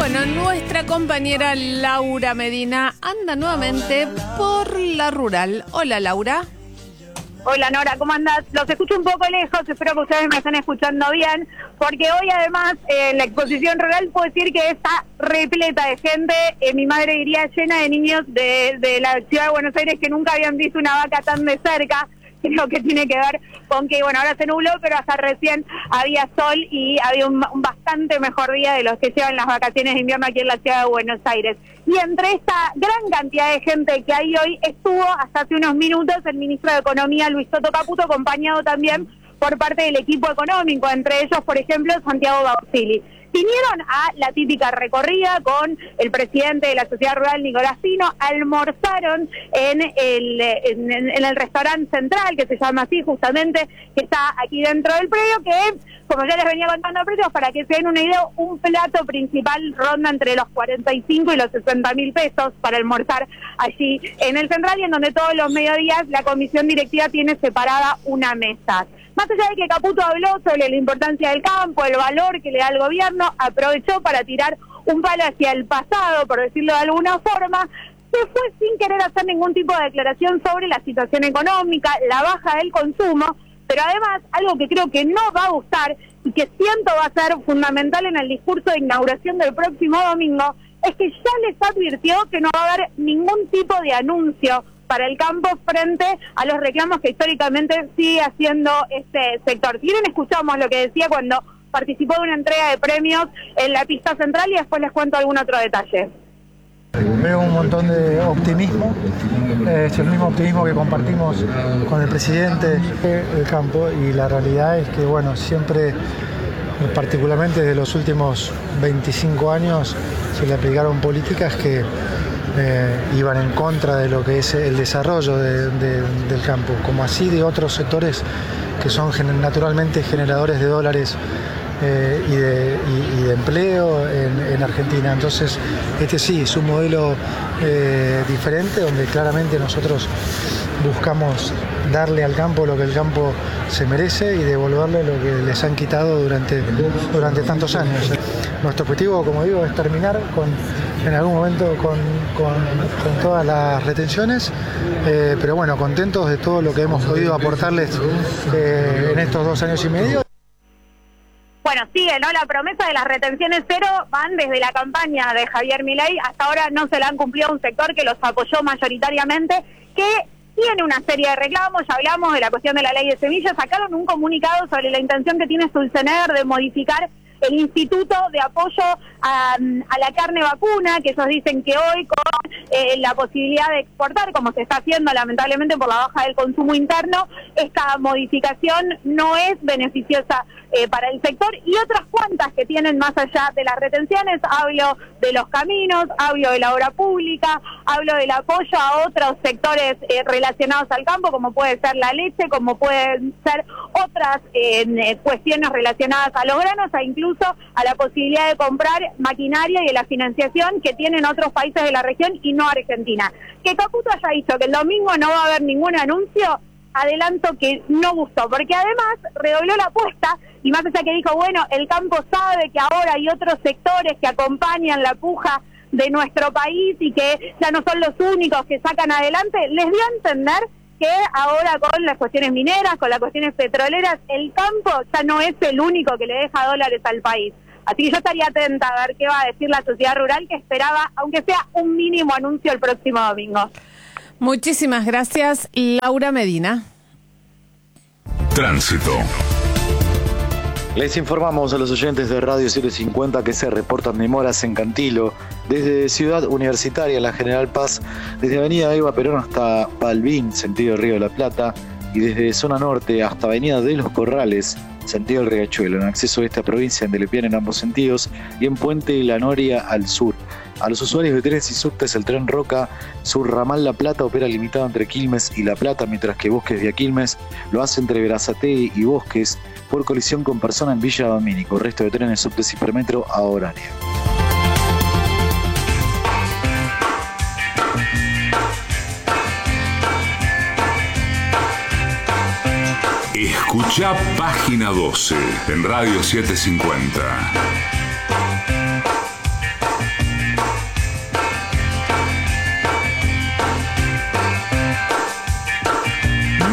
Bueno, nuestra compañera Laura Medina anda nuevamente por la rural. Hola, Laura. Hola, Nora, ¿cómo andás? Los escucho un poco lejos, espero que ustedes me estén escuchando bien, porque hoy además la exposición rural puedo decir que está repleta de gente, mi madre diría llena de niños de la ciudad de Buenos Aires que nunca habían visto una vaca tan de cerca. Creo que tiene que ver con que, bueno, ahora se nubló, pero hasta recién había sol y había un bastante mejor día de los que llevan las vacaciones de invierno aquí en la ciudad de Buenos Aires. Y entre esta gran cantidad de gente que hay hoy, estuvo hasta hace unos minutos el ministro de Economía, Luis Toto Caputo, acompañado también por parte del equipo económico, entre ellos, por ejemplo, Santiago Bausili. Vinieron a la típica recorrida con el presidente de la Sociedad Rural, Nicolás Pino, almorzaron en el restaurante central, que se llama así justamente, que está aquí dentro del predio, que, como ya les venía contando a precios, para que se den una idea, un plato principal ronda entre los 45 y los 60.000 pesos para almorzar allí en el central, y en donde todos los mediodías la comisión directiva tiene separada una mesa. Más allá de que Caputo habló sobre la importancia del campo, el valor que le da el gobierno, aprovechó para tirar un palo hacia el pasado, por decirlo de alguna forma, se fue sin querer hacer ningún tipo de declaración sobre la situación económica, la baja del consumo, pero además, algo que creo que no va a gustar y que siento va a ser fundamental en el discurso de inauguración del próximo domingo, es que ya les advirtió que no va a haber ningún tipo de anuncio para el campo frente a los reclamos que históricamente sigue haciendo este sector. Si quieren, escuchamos lo que decía cuando participó de una entrega de premios en la pista central y después les cuento algún otro detalle. Veo un montón de optimismo, es el mismo optimismo que compartimos con el presidente del campo, y la realidad es que, bueno, siempre, particularmente desde los últimos 25 años, se le aplicaron políticas que iban en contra de lo que es el desarrollo del campo, como así de otros sectores que son naturalmente generadores de dólares y de empleo en Argentina. Entonces, este sí es un modelo diferente, donde claramente nosotros buscamos darle al campo lo que el campo se merece y devolverle lo que les han quitado durante tantos años. Nuestro objetivo, como digo, es terminar en algún momento con todas las retenciones, pero bueno, contentos de todo lo que hemos podido aportarles en estos 2 años y medio. Bueno, sigue, ¿no? La promesa de las retenciones cero van desde la campaña de Javier Milei. Hasta ahora no se la han cumplido a un sector que los apoyó mayoritariamente, que tiene una serie de reclamos. Ya hablamos de la cuestión de la ley de semillas. Sacaron un comunicado sobre la intención que tiene Sturzenegger de modificar el Instituto de Apoyo a la Carne Vacuna, que ellos dicen que hoy con la posibilidad de exportar, como se está haciendo lamentablemente por la baja del consumo interno, esta modificación no es beneficiosa para el sector, y otras cuantas que tienen más allá de las retenciones. Hablo de los caminos, hablo de la obra pública, hablo del apoyo a otros sectores relacionados al campo, como puede ser la leche, como pueden ser otras cuestiones relacionadas a los granos, e incluso a la posibilidad de comprar maquinaria y de la financiación que tienen otros países de la región y no Argentina. Que Caputo haya dicho que el domingo no va a haber ningún anuncio, adelanto que no gustó, porque además redobló la apuesta, y más allá que dijo, bueno, el campo sabe que ahora hay otros sectores que acompañan la puja de nuestro país y que ya no son los únicos que sacan adelante, les dio a entender que ahora con las cuestiones mineras, con las cuestiones petroleras, el campo ya no es el único que le deja dólares al país. Así que yo estaría atenta a ver qué va a decir la sociedad rural, que esperaba, aunque sea un mínimo anuncio, el próximo domingo. Muchísimas gracias, Laura Medina. Tránsito. Les informamos a los oyentes de Radio 750 que se reportan demoras en Cantilo, desde Ciudad Universitaria, la General Paz, desde Avenida Eva Perón hasta Balbín, sentido Río de la Plata, y desde Zona Norte hasta Avenida de los Corrales, sentido el Riachuelo, en acceso a esta provincia en Telepian en ambos sentidos, y en Puente La Noria al sur. A los usuarios de trenes y subtes, el tren Roca Sur Ramal La Plata opera limitado entre Quilmes y La Plata, mientras que Bosques vía Quilmes lo hace entre Berazategui y Bosques por colisión con persona en Villa Domínico. El resto de trenes, subtes y Hipermetro a horario. Escucha Página 12 en Radio 750.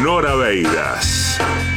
Nora Beiras.